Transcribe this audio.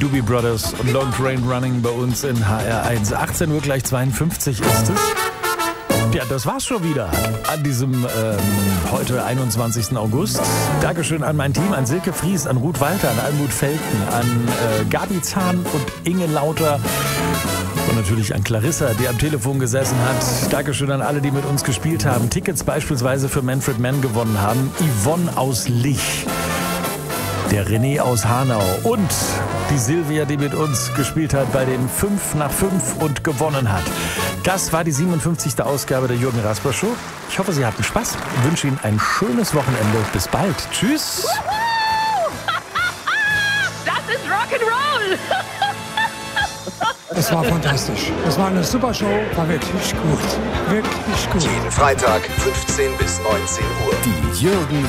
Doobie Brothers und Long Train Running bei uns in HR1. 18 Uhr gleich 52 ist es. Ja, das war's schon wieder an diesem heute 21. August. Dankeschön an mein Team, an Silke Fries, an Ruth Walter, an Almut Felten, an Gabi Zahn und Inge Lauter. Und natürlich an Clarissa, die am Telefon gesessen hat. Dankeschön an alle, die mit uns gespielt haben. Tickets beispielsweise für Manfred Mann gewonnen haben. Yvonne aus Lich, der René aus Hanau und die Silvia, die mit uns gespielt hat bei den 5 nach 5 und gewonnen hat. Das war die 57. Ausgabe der Jürgen Rasper Show. Ich hoffe, Sie hatten Spaß. Ich wünsche Ihnen ein schönes Wochenende. Bis bald. Tschüss. Das ist Rock'n'Roll. Es war fantastisch. Es war eine super Show. War wirklich gut. Wirklich gut. Jeden Freitag 15 bis 19 Uhr. Die Jürgen